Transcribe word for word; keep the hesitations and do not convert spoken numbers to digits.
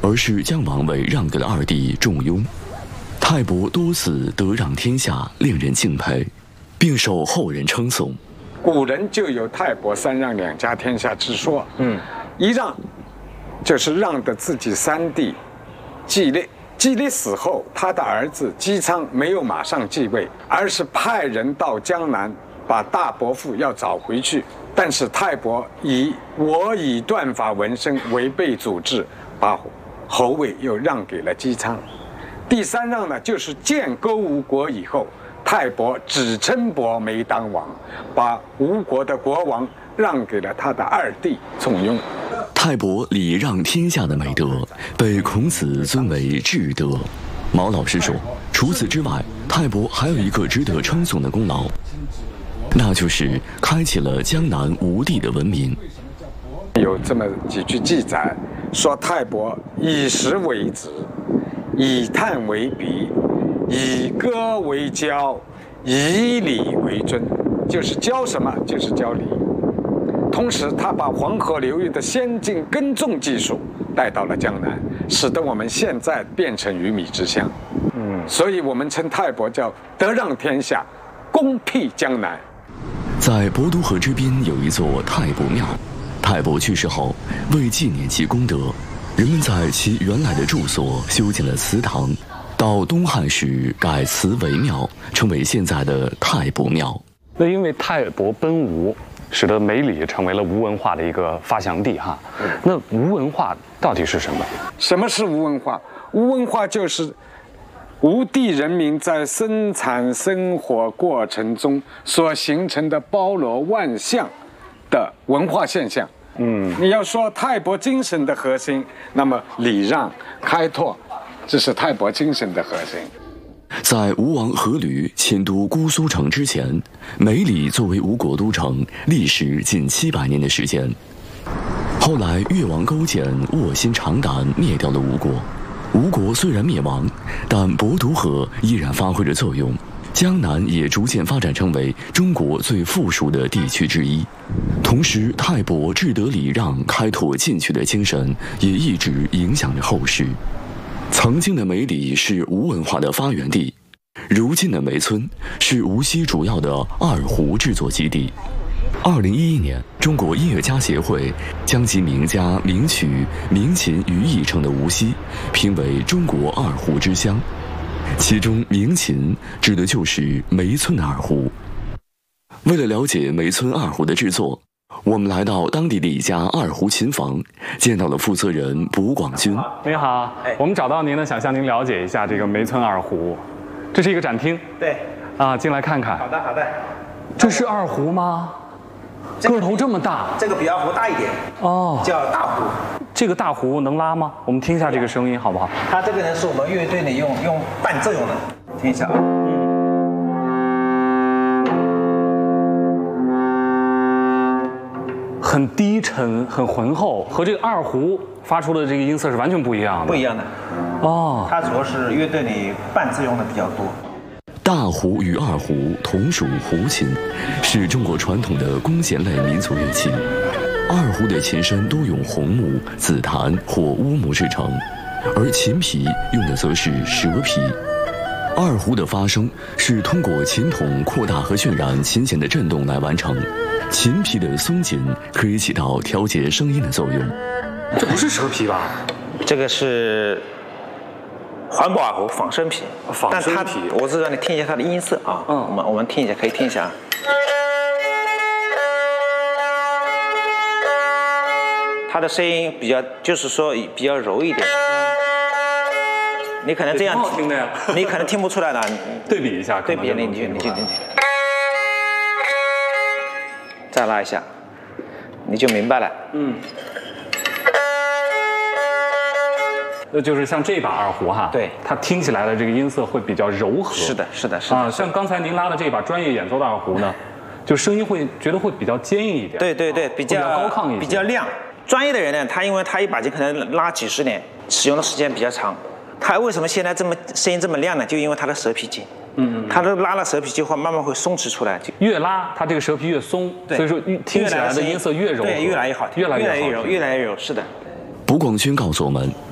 而是将王位让给了二弟仲雍。泰伯多次得让天下，令人敬佩，并受后人称颂。 古人就有泰伯三让两家天下之说。嗯，一让就是让的自己三弟季历。季历死后，他的儿子姬昌没有马上继位，而是派人到江南把大伯父要找回去。但是泰伯以我以断法闻声，违背祖制，把侯位又让给了姬昌。第三让呢，就是建构吴国以后，泰伯只称伯没当王，把吴国的国王让给了他的二弟仲雍。 泰伯礼让天下的美德被孔子尊为至德。毛老师说，除此之外，泰伯还有一个值得称颂的功劳，那就是开启了江南吴地的文明。 有这么几句记载，说泰伯以食为子，以炭为笔，以歌为教，以礼为尊，就是教什么就是教礼。同时，他把黄河流域的先进耕种技术带到了江南，使得我们现在变成鱼米之乡。嗯，所以我们称泰伯叫德让天下，功辟江南。 在博都河之滨有一座泰伯庙，泰伯去世后，为纪念其功德，人们在其原来的住所修建了祠堂，到东汉时改祠为庙，成为现在的泰伯庙。 那因为泰伯奔吴，使得梅里成为了吴文化的一个发祥地哈。那吴文化到底是什么？ 什么是吴文化？吴文化就是吴地人民在生产生活过程中所形成的包罗万象的文化现象。嗯，你要说泰伯精神的核心，那么礼让、开拓，这是泰伯精神的核心。 在吴王阖闾迁都姑苏城之前，梅里作为吴国都城，历时近七百年的时间。后来越王勾践卧薪尝胆，灭掉了吴国。吴国虽然灭亡，但博都河依然发挥着作用，江南也逐渐发展成为中国最富庶的地区之一。同时，泰伯志得礼让、开拓进取的精神也一直影响着后世。曾经的梅里是吴文化的发源地，如今的梅村是无锡主要的二胡制作基地。二零一一年，中国音乐家协会将其名家名曲名琴于一城的无锡评为中国二胡之乡，其中名琴指的就是梅村的二胡。为了了解梅村二胡的制作，我们来到当地的一家二胡琴房，见到了负责人卜广军。 您好，我们找到您呢，想向您了解一下这个梅村二胡。这是一个展厅。 对。 啊，进来看看。 好的，好的。 这是二胡吗？个头这么大。 这个比二胡大一点。哦。叫大胡。 这个大胡能拉吗？我们听一下这个声音好不好？ 它这个呢是我们乐队里用用伴奏用的，听一下啊。 很低沉，很浑厚，和这个二胡发出的这个音色是完全不一样的。 不一样的。哦。它主要是乐队里伴奏用的比较多。 大胡与二胡同属胡琴，是中国传统的弓弦类民族乐器。二胡的琴身多用红木、紫檀或乌木制成，而琴皮用的则是蛇皮。二胡的发声是通过琴筒扩大和渲染琴弦的振动来完成。琴皮的松紧可以起到调节声音的作用。 这不是蛇皮吧？ 这个是环保二胡仿生皮。 仿生皮。 我是让你听一下它的音色啊。嗯。我们我们听一下，可以听一下。它的声音比较，就是说比较柔一点。你可能这样挺好听的呀。 你可能听不出来的。 对比一下。 对比，你你你就你。再拉一下，你就明白了。嗯。 那就是像这把二胡哈， 对， 它听起来的这个音色会比较柔和。 是的，是的，是的。 啊，像刚才您拉的这把专业演奏的二胡呢，就声音会觉得会比较坚硬一点。 对对对，比较高亢一些， 比较亮。专业的人呢，他因为他一把琴可能拉几十年，使用的时间比较长。他为什么现在这么声音这么亮呢？就因为他的蛇皮筋。嗯，它的拉了蛇皮筋后，慢慢会松弛出来。 越拉，它这个蛇皮越松，所以说听起来的音色越柔和， 对，越来越好听， 越来越越来越柔，越来越柔。是的。 卜广军告诉我们，